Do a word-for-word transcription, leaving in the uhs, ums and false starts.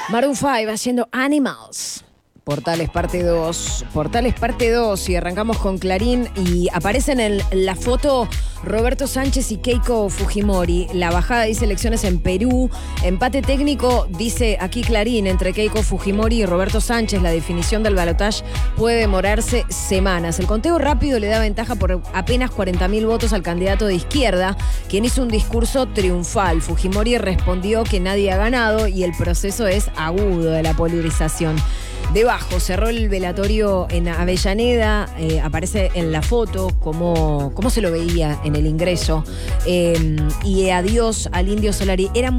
Maroon cinco haciendo Animals. Portales parte dos. Portales parte dos y arrancamos con Clarín y aparecen en la foto Roberto Sánchez y Keiko Fujimori. La bajada dice elecciones en Perú. Empate técnico, dice aquí Clarín, entre Keiko Fujimori y Roberto Sánchez. La definición del balotaje puede demorarse semanas. El conteo rápido le da ventaja por apenas cuarenta mil votos al candidato de izquierda, quien hizo un discurso triunfal. Fujimori respondió que nadie ha ganado y el proceso es agudo de la polarización. Debajo, cerró el velatorio en Avellaneda, eh, aparece en la foto cómo, cómo se lo veía en el ingreso. Eh, y adiós al Indio Solari. Era